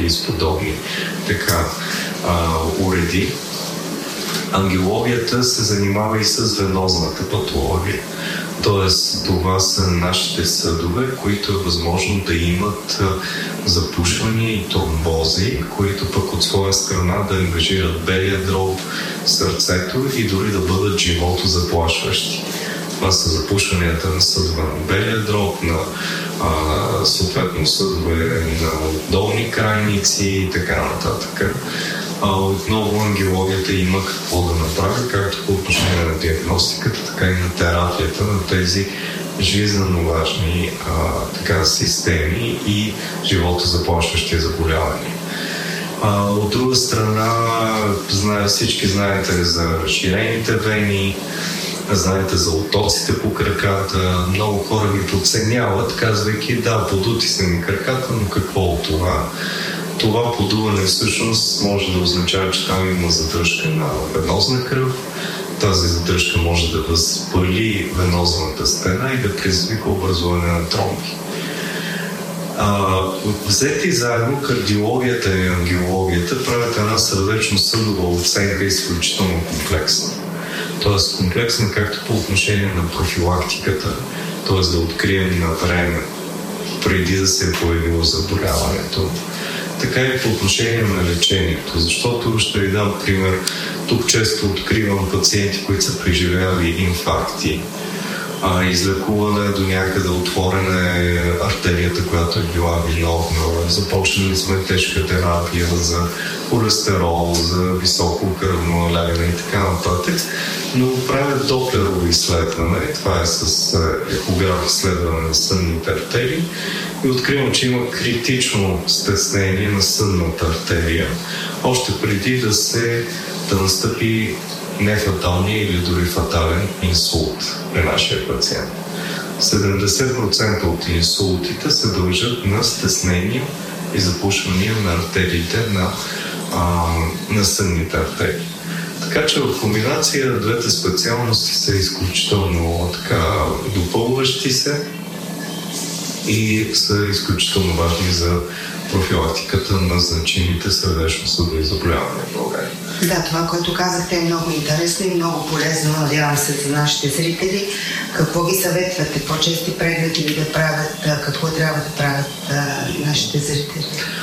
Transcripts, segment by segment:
с подобни уреди. Ангелогията се занимава и с венозната патология. Тоест, това са нашите съдове, които е възможно да имат запушвания и тромбози, които пък от своя страна да ангажират белия дроб, сърцето и дори да бъдат живото заплашващи. Това са запушванията на съдове на белия дроб, на съответно съдове на долни крайници и така нататък. Отново ангелогията има какво да направи, както по отношение на диагностиката, така и на терапията на тези жизненно важни системи и живото заплашващи заболявания. От друга страна, всички знаете за разширените вени, знаете за отоците по краката. Много хора ги подценяват, казвайки, да, подути са ми краката, но какво от това? Това подуване всъщност може да означава, че там има задръжка на венозна кръв. Тази задръжка може да възпали венозната стена и да предизвика образуване на тромби. Взети заедно, кардиологията и ангиологията правят една сърдечно-съдова оценка изключително комплексна. Тоест комплексна както по отношение на профилактиката, т.е. да открием на време преди да се е появило заболяването, така и по отношение на лечението. Защото ще ви дам пример. Тук често откривам пациенти, които са преживяли инфаркти. Излекуване до някъде, отворена е артерията, която е била виновна. Започнали сме тежка терапия за холестерол, за високо кръвно налягане и така нататък. Но правят доплерово изследване. Това е с ехограф изследване на сънните артерии. И откривам, че има критично стеснение на сънната артерия. Още преди да настъпи нефаталния или дори фатален инсулт при нашия пациент. 70% от инсултите се дължат на стеснение и запушвания на артериите на сънните артерии. Така че в комбинация двете специалности са изключително допълващи се и са изключително важни за профилактиката на значимите сърдечно-съдови заболявания в България. Да, това, което казахте е много интересно и много полезно, надявам се, за нашите зрители. Какво ги съветвате? По-чести прегледи ли да правят? Какво трябва да правят нашите зрители?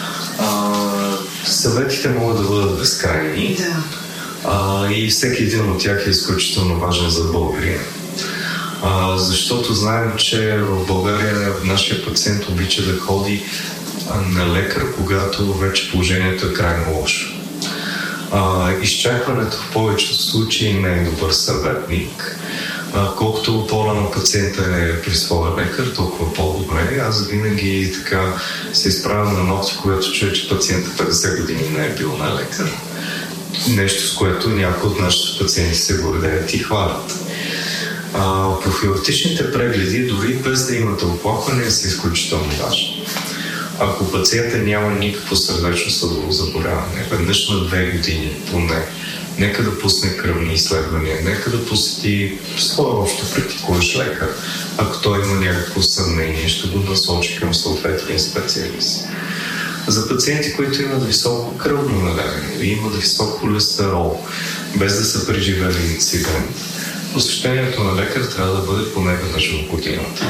Съветите могат да бъдат безкрайни. Да. И всеки един от тях е изключително важен за България. Защото знаем, че в България нашия пациент обича да ходи на лекар, когато вече положението е крайно лошо. Изчакването в повечето случаи не е добър съветник. Колкото по-рано пациента е при своя лекар, толкова по-добре. Аз винаги се изправям на ногти, когато чуя, че пациентът 50 години не е бил на лекар. Нещо, с което някои от нашите пациенти се гордеят и хвалят. Профилактичните прегледи, дори без да имате оплакване, са изключително важни. Ако пациентът няма никакво сърдечно-съдово заболяване, веднъж на 2 години поне, нека да пусне кръвни изследвания, нека да посети своя общо практикуващ лекар. Ако той има някакво съмнение, ще го насочи към съответния специалист. За пациенти, които имат високо кръвно налягане или имат висок холестерол, без да са преживели инцидент, посещението на лекар трябва да бъде поне веднъж в годината.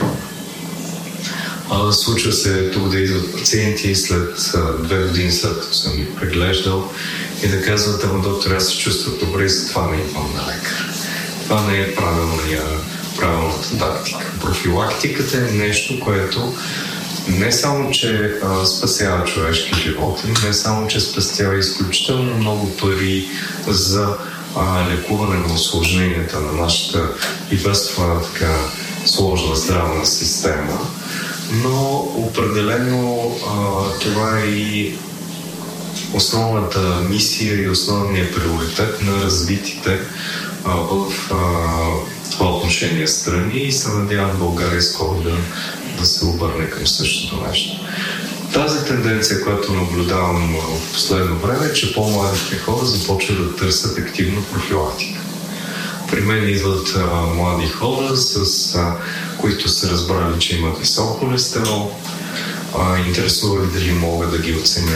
Случва се тук да идват пациенти след 2 години, след като съм ги преглеждал и да казват, ама доктор, аз се чувствам добре и затова не идвам на лекар. Това не е правилната тактика. Профилактиката е нещо, което не само, че спасява човешки животи, не само, че спестява изключително много пари за лекуване на усложненията на нашата и без това сложна здравна система, но определено това е и основната мисия и основният приоритет на развитите в това отношение страни и се надявам България скоро да се обърне към същото нещо. Тази тенденция, която наблюдавам в последно време, е, че по-младите хора започват да търсят активно профилактика. При мен идват млади хора, които са разбрали, че имат висок холестерол, интересували дали могат да ги оценят